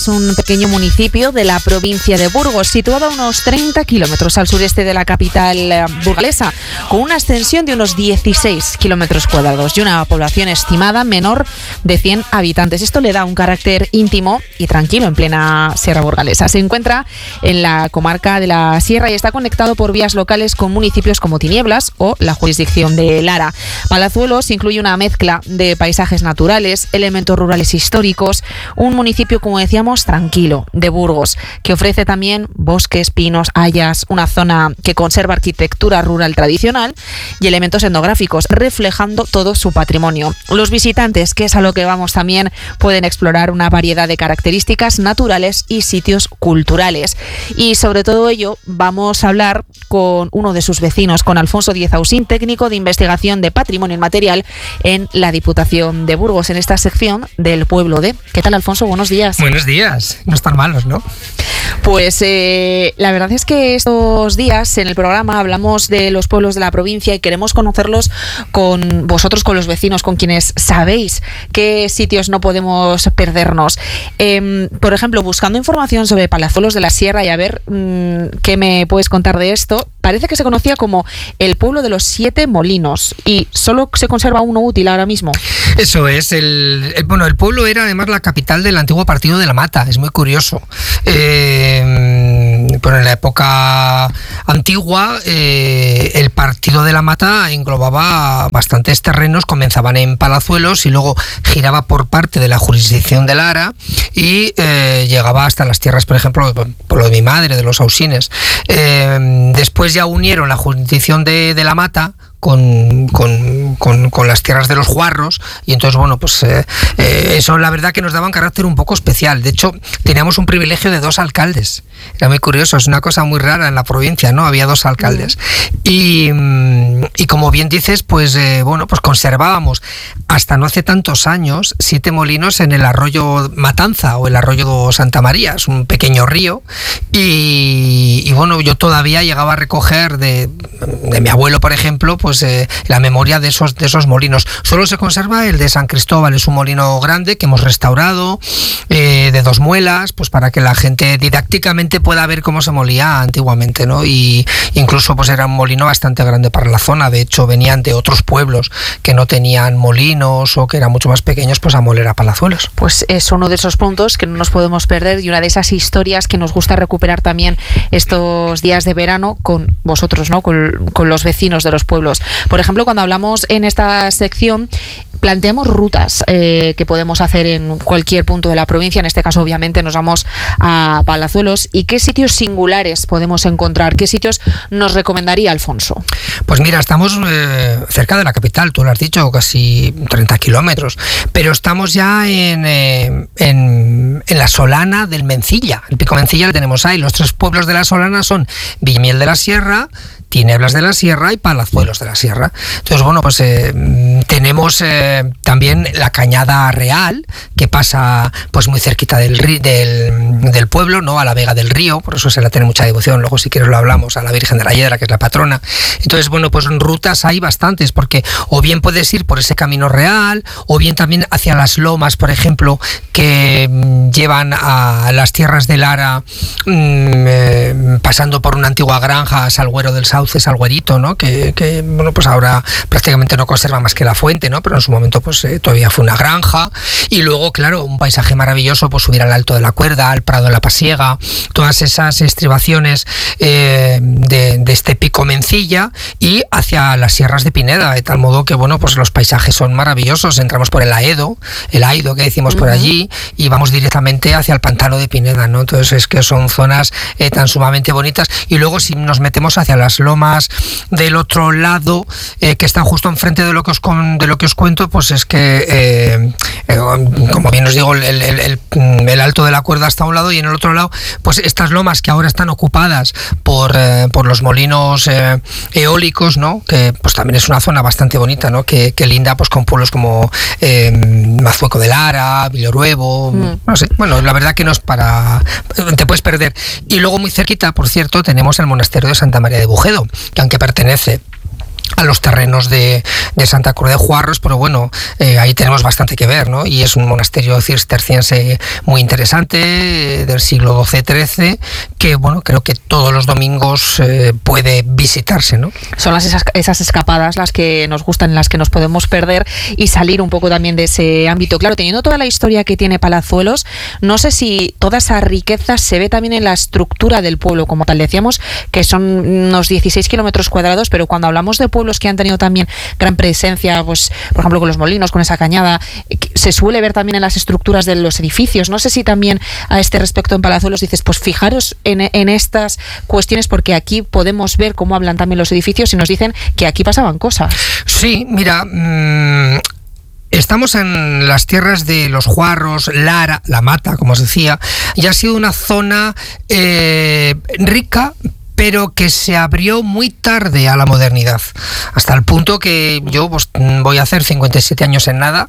Es un pequeño municipio de la provincia de Burgos, situado a unos 30 kilómetros al sureste de la capital burgalesa, con una extensión de unos 16 kilómetros cuadrados y una población estimada menor de 100 habitantes. Esto le da un carácter íntimo y tranquilo en plena Sierra Burgalesa. Se encuentra en la comarca de la Sierra y está conectado por vías locales con municipios como Tinieblas o la jurisdicción de Lara. Palazuelos incluye una mezcla de paisajes naturales, elementos rurales históricos, un municipio, como decíamos, tranquilo, de Burgos, que ofrece también bosques, pinos, hayas, una zona que conserva arquitectura rural tradicional y elementos etnográficos, reflejando todo su patrimonio. Los visitantes, que es a lo que vamos también, pueden explorar una variedad de características naturales y sitios culturales. Y sobre todo ello vamos a hablar con uno de sus vecinos, con Alfonso Díez Ausín, técnico de investigación de patrimonio inmaterial en la Diputación de Burgos, en esta sección del Pueblo de... ¿Qué tal, Alfonso? Buenos días. Buenos días. No están malos, ¿no? Pues la verdad es que estos días en el programa hablamos de los pueblos de la provincia y queremos conocerlos con vosotros, con los vecinos, con quienes sabéis qué sitios no podemos perdernos. Por ejemplo, buscando información sobre Palazuelos de la Sierra y a ver qué me puedes contar de esto, parece que se conocía como el pueblo de los 7 molinos y solo se conserva uno útil ahora mismo. Eso es. El pueblo era además la capital del antiguo partido de La Mata. Es muy curioso. Pero en la época antigua el partido de La Mata englobaba bastantes terrenos, comenzaban en Palazuelos y luego giraba por parte de la jurisdicción de Lara y llegaba hasta las tierras, por ejemplo, por lo de mi madre, de los Ausines. Después ya unieron la jurisdicción de La Mata con las tierras de los Juarros y entonces eso la verdad que nos daba un carácter un poco especial. De hecho, teníamos un privilegio de 2 alcaldes. Era muy curioso, es una cosa muy rara en la provincia, ¿no? Había 2 alcaldes. Y como bien dices, pues conservábamos hasta no hace tantos años 7 molinos en el arroyo Matanza o el arroyo Santa María. Es un pequeño río y yo todavía llegaba a recoger de mi abuelo, por ejemplo, la memoria de esos molinos. Solo se conserva el de San Cristóbal, es un molino grande que hemos restaurado, de 2 muelas, pues para que la gente didácticamente pueda ver cómo se molía antiguamente, ¿no? Y incluso pues era un molino bastante grande para la zona. De hecho, venían de otros pueblos que no tenían molinos o que eran mucho más pequeños, pues a moler a Palazuelos. Pues es uno de esos puntos que no nos podemos perder y una de esas historias que nos gusta recuperar también estos días de verano con vosotros, ¿no? Con los vecinos de los pueblos. Por ejemplo, cuando hablamos en esta sección, planteamos rutas que podemos hacer en cualquier punto de la provincia. En este caso, obviamente, nos vamos a Palazuelos. ¿Y qué sitios singulares podemos encontrar? ¿Qué sitios nos recomendaría Alfonso? Pues mira, estamos cerca de la capital, tú lo has dicho, casi 30 kilómetros, pero estamos ya en la Solana del Mencilla. El Pico Mencilla lo tenemos ahí. Los 3 pueblos de la Solana son Villamiel de la Sierra, Tinieblas de la Sierra y Palazuelos de la Sierra. Entonces, tenemos también la Cañada Real, que pasa pues muy cerquita del pueblo, ¿no? A la Vega del Río, por eso se la tiene mucha devoción. Luego, si quieres, lo hablamos, a la Virgen de la Hiedra, que es la patrona. Entonces, pues rutas hay bastantes, porque o bien puedes ir por ese camino real, o bien también hacia las lomas, por ejemplo, que llevan a las tierras de Lara, pasando por una antigua granja, Salguero del Sauce, Salguerito, ¿no? Que pues ahora prácticamente no conserva más que la fuente, ¿no? Pero en su momento pues todavía fue una granja. Y luego, claro, un paisaje maravilloso, pues subir al Alto de la Cuerda, al Prado de la Pasiega, todas esas estribaciones de este Pico Mencilla y hacia las sierras de Pineda, de tal modo que pues los paisajes son maravillosos. Entramos por el Aido que decimos por allí, y vamos directamente hacia el pantano de Pineda, ¿no? Entonces es que son zonas tan sumamente bonitas. Y luego, si nos metemos hacia las lomas del otro lado, que están justo enfrente de lo que os cuento, pues es que como bien os digo, el Alto de la Cuerda está a un lado, y en el otro lado pues estas lomas que ahora están ocupadas por los molinos eólicos, ¿no? Que pues también es una zona bastante bonita, ¿no? Que linda pues con pueblos como Mazueco de Lara, Villaruevo, no sé, la verdad que no es para... te puedes perder. Y luego muy cerquita, por cierto, tenemos el monasterio de Santa María de Bujedo, que aunque pertenece a los terrenos de Santa Cruz de Juarros, pero bueno, ahí tenemos bastante que ver, ¿no? Y es un monasterio cisterciense muy interesante, del siglo XII-XIII, que bueno, creo que todos los domingos puede visitarse, ¿no? Son esas escapadas las que nos gustan, las que nos podemos perder y salir un poco también de ese ámbito. Claro, teniendo toda la historia que tiene Palazuelos, no sé si toda esa riqueza se ve también en la estructura del pueblo, como tal decíamos, que son unos 16 kilómetros cuadrados, pero cuando hablamos de pueblos que han tenido también gran presencia, pues por ejemplo con los molinos, con esa cañada, se suele ver también en las estructuras de los edificios. No sé si también a este respecto en Palazuelos dices, pues fijaros en estas cuestiones, porque aquí podemos ver cómo hablan también los edificios y nos dicen que aquí pasaban cosas. Sí, mira, estamos en las tierras de los Juarros, Lara, La Mata, como os decía, y ha sido una zona rica, pero que se abrió muy tarde a la modernidad, hasta el punto que yo pues, voy a hacer 57 años en nada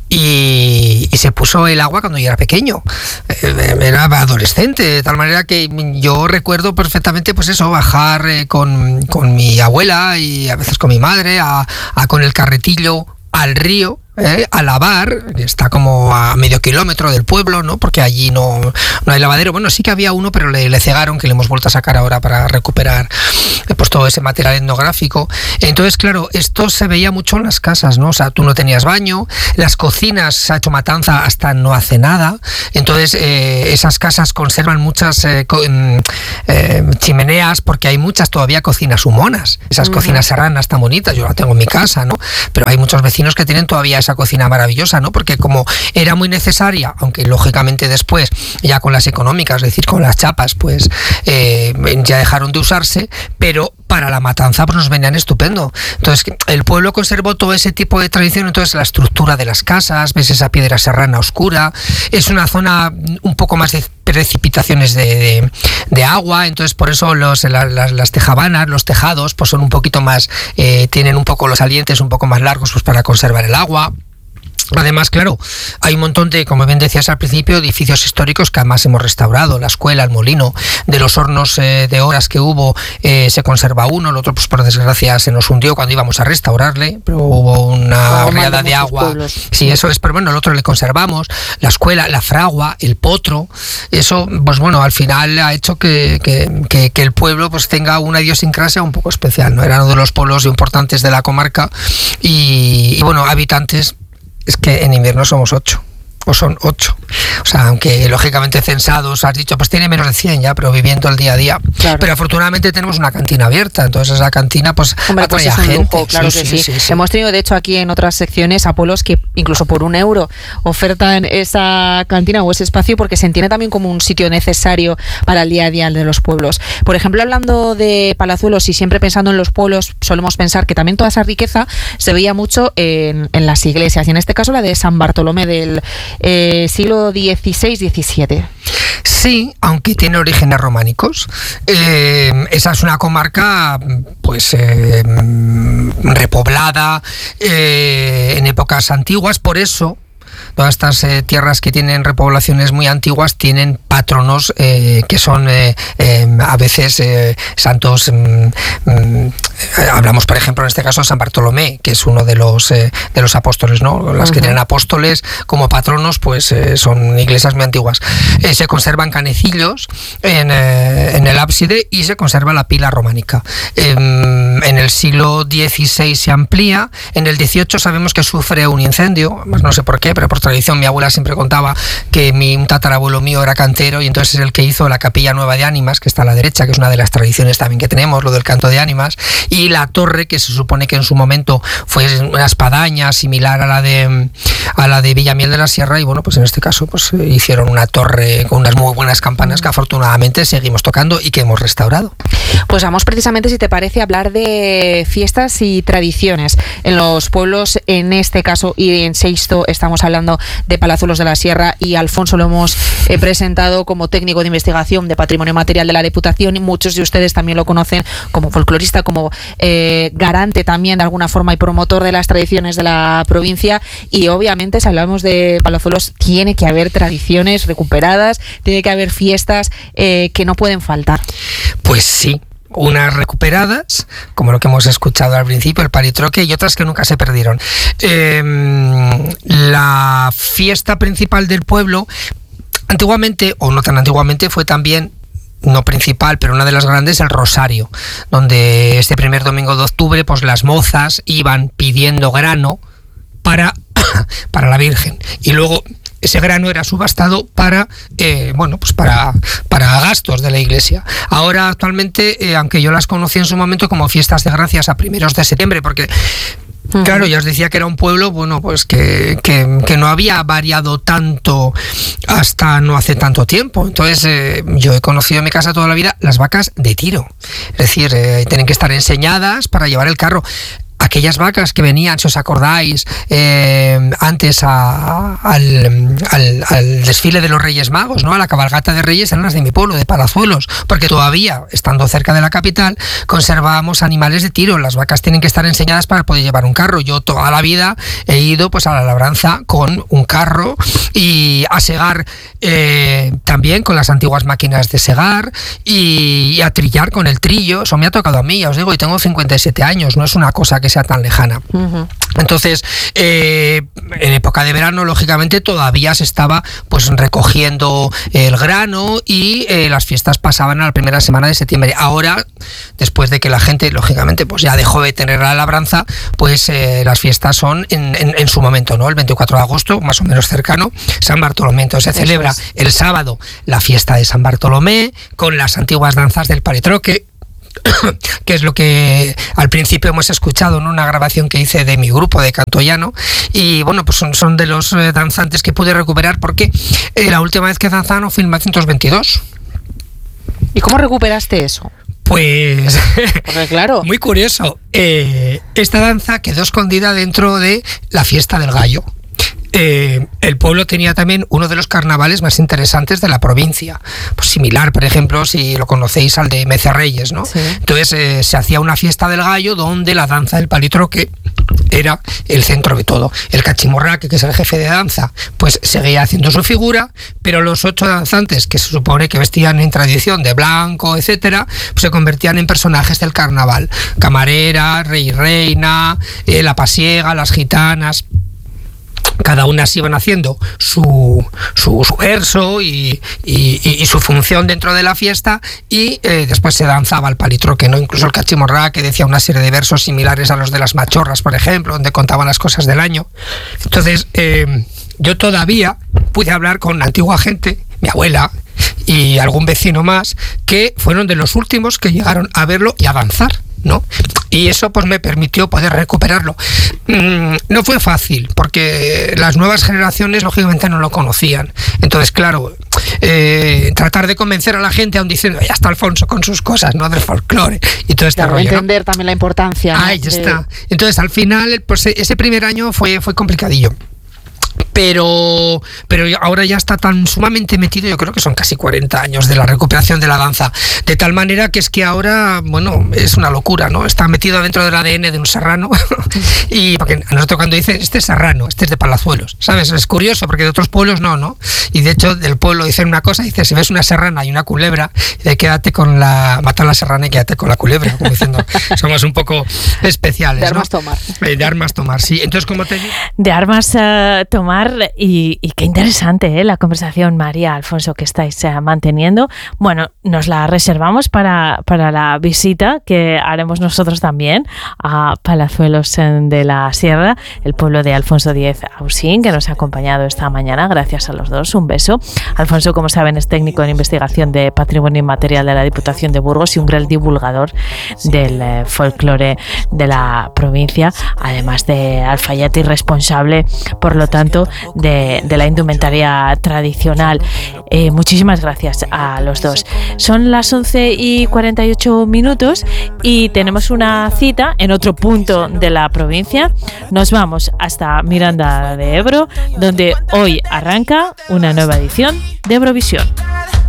y se puso el agua cuando yo era pequeño, era adolescente, de tal manera que yo recuerdo perfectamente pues eso, bajar con mi abuela y a veces con mi madre con el carretillo al río, a lavar. Está como a medio kilómetro del pueblo, ¿no? Porque allí no hay lavadero. Bueno, sí que había uno, pero le cegaron, que le hemos vuelto a sacar ahora para recuperar pues todo ese material etnográfico. Entonces, claro, esto se veía mucho en las casas, ¿no? O sea, tú no tenías baño, las cocinas, se ha hecho matanza hasta no hace nada. Entonces, esas casas conservan muchas chimeneas, porque hay muchas todavía cocinas humonas. Esas cocinas serranas tan bonitas, yo la tengo en mi casa, ¿no? Pero hay muchos vecinos que tienen todavía esa cocina maravillosa, ¿no? Porque como era muy necesaria, aunque lógicamente después, ya con las económicas, es decir, con las chapas, pues ya dejaron de usarse, pero para la matanza pues nos venían estupendo. Entonces el pueblo conservó todo ese tipo de tradición. Entonces la estructura de las casas, ves esa piedra serrana oscura, es una zona un poco más de precipitaciones de agua, entonces por eso las tejabanas, los tejados, pues son un poquito más, tienen un poco los salientes un poco más largos, pues para conservar el agua. Además, claro, hay un montón de, como bien decías al principio, edificios históricos que además hemos restaurado, la escuela, el molino, de los hornos de horas que hubo, se conserva uno, el otro pues por desgracia se nos hundió cuando íbamos a restaurarle, pero hubo una riada de agua. Pueblos. Sí, eso es, pero bueno, el otro le conservamos, la escuela, la fragua, el potro, eso, pues bueno, al final ha hecho que el pueblo pues tenga una idiosincrasia un poco especial, ¿no? Era uno de los pueblos importantes de la comarca y bueno, habitantes. Es que en invierno somos 8, o son 8. O sea, aunque lógicamente censados, has dicho, pues tiene menos de 100 ya, pero viviendo el día a día. Claro. Pero afortunadamente tenemos una cantina abierta, entonces esa cantina pues atrae a gente. Lujo, claro sí, que sí. Hemos tenido de hecho aquí en otras secciones a pueblos que incluso por €1 ofertan esa cantina o ese espacio, porque se entiende también como un sitio necesario para el día a día de los pueblos. Por ejemplo, hablando de Palazuelos y siempre pensando en los pueblos, solemos pensar que también toda esa riqueza se veía mucho en las iglesias, y en este caso la de San Bartolomé del siglo XVI-XVII. Sí, aunque tiene orígenes románicos. Esa es una comarca pues repoblada en épocas antiguas, por eso todas estas tierras que tienen repoblaciones muy antiguas tienen patronos que son a veces santos. Hablamos, por ejemplo, en este caso de San Bartolomé, que es uno de los apóstoles, ¿no? Las que tienen apóstoles como patronos, pues son iglesias muy antiguas. Se conservan canecillos en el ábside y se conserva la pila románica. En el siglo XVI se amplía, en el XVIII sabemos que sufre un incendio, no sé por qué, pero por tradición mi abuela siempre contaba que un tatarabuelo mío era cantero y entonces es el que hizo la capilla nueva de ánimas, que está a la derecha, que es una de las tradiciones también que tenemos, lo del canto de ánimas, y la torre, que se supone que en su momento fue una espadaña similar a la de Villamiel de la Sierra, y bueno, pues en este caso pues hicieron una torre con unas muy buenas campanas que afortunadamente seguimos tocando y que hemos restaurado. Pues vamos precisamente, si te parece, a hablar de fiestas y tradiciones en los pueblos, en este caso, y en Seixto estamos hablando de Palazuelos de la Sierra, y Alfonso lo hemos presentado como técnico de investigación de Patrimonio Material de la Diputación, y muchos de ustedes también lo conocen como folclorista, como garante también de alguna forma y promotor de las tradiciones de la provincia. Y obviamente, si hablamos de Palazuelos, tiene que haber tradiciones recuperadas, tiene que haber fiestas que no pueden faltar. Pues sí. unas recuperadas, como lo que hemos escuchado al principio, el palitroque, y otras que nunca se perdieron. La fiesta principal del pueblo, antiguamente, o no tan antiguamente, fue también, no principal, pero una de las grandes, el Rosario, donde este primer domingo de octubre pues las mozas iban pidiendo grano para la Virgen, y luego ese grano era subastado para gastos de la iglesia. Ahora actualmente, aunque yo las conocí en su momento como fiestas de gracias a primeros de septiembre, porque claro, ya os decía que era un pueblo, bueno, pues que no había variado tanto hasta no hace tanto tiempo. Entonces, yo he conocido en mi casa toda la vida las vacas de tiro. Es decir, tienen que estar enseñadas para llevar el carro. Aquellas vacas que venían, si os acordáis, antes al desfile de los Reyes Magos, ¿no? A la cabalgata de Reyes, eran las de mi pueblo, de Palazuelos, porque todavía, estando cerca de la capital, conservábamos animales de tiro. Las vacas tienen que estar enseñadas para poder llevar un carro. Yo toda la vida he ido pues a la labranza con un carro y a segar también con las antiguas máquinas de segar y a trillar con el trillo. Eso me ha tocado a mí, ya os digo, y tengo 57 años, no es una cosa que sea tan lejana. Entonces, en época de verano, lógicamente, todavía se estaba pues recogiendo el grano y las fiestas pasaban a la primera semana de septiembre. Ahora, después de que la gente, lógicamente, pues ya dejó de tener la labranza, pues las fiestas son en su momento, ¿no? El 24 de agosto, más o menos cercano, San Bartolomé. Entonces se celebra el sábado la fiesta de San Bartolomé, con las antiguas danzas del palitroque, que es lo que al principio hemos escuchado en una grabación que hice de mi grupo de canto llano, y bueno, pues son de los danzantes que pude recuperar, porque la última vez que danzaron fue en 1922. ¿Y cómo recuperaste eso? Pues porque, claro, muy curioso, esta danza quedó escondida dentro de la fiesta del gallo. El pueblo tenía también uno de los carnavales más interesantes de la provincia, pues similar, por ejemplo, si lo conocéis, al de Mecerreyes, ¿no? Sí. Entonces se hacía una fiesta del gallo donde la danza del palitroque era el centro de todo. El cachimorraque, que es el jefe de danza, pues seguía haciendo su figura, pero los 8 danzantes, que se supone que vestían en tradición de blanco, etcétera, pues se convertían en personajes del carnaval: camarera, rey y reina, la pasiega, las gitanas. Cada una se iban haciendo su verso y su función dentro de la fiesta, y después se danzaba el palitroque, ¿no? Incluso el cachimorraque decía una serie de versos similares a los de las machorras, por ejemplo, donde contaban las cosas del año. Entonces, yo todavía pude hablar con la antigua gente, mi abuela y algún vecino más, que fueron de los últimos que llegaron a verlo y a danzar, ¿no? Y eso pues me permitió poder recuperarlo. No fue fácil, porque las nuevas generaciones lógicamente no lo conocían. Entonces, claro, tratar de convencer a la gente aún diciendo, ya está Alfonso con sus cosas, ¿no? Del folclore y todo este rollo, entender, ¿no? También la importancia, ¿no? Ahí está. Entonces, al final, pues ese primer año fue complicadillo. Pero ahora ya está tan sumamente metido, yo creo que son casi 40 años de la recuperación de la danza, de tal manera que es que ahora, bueno, es una locura, ¿no? Está metido dentro del ADN de un serrano, y porque a nosotros cuando dicen, este es serrano, este es de Palazuelos, ¿sabes? Es curioso, porque de otros pueblos no, y de hecho del pueblo dicen una cosa, dice, si ves una serrana y una culebra, quédate con mata la serrana y quédate con la culebra, como diciendo, somos un poco especiales, de armas, ¿no? tomar. De armas tomar, sí. Entonces, como te digo, de armas tomar. Y qué interesante, la conversación, María, Alfonso, que estáis manteniendo. Bueno, nos la reservamos para la visita que haremos nosotros también a Palazuelos de la Sierra, el pueblo de Alfonso Díez Ausín, que nos ha acompañado esta mañana. Gracias a los dos, un beso. Alfonso, como saben, es técnico en investigación de patrimonio inmaterial de la Diputación de Burgos y un gran divulgador del folclore de la provincia, además de alfayate y responsable, por lo tanto, de la indumentaria tradicional. Muchísimas gracias a los dos. Son las 11:48 y tenemos una cita en otro punto de la provincia. Nos vamos hasta Miranda de Ebro, donde hoy arranca una nueva edición de Eurovisión.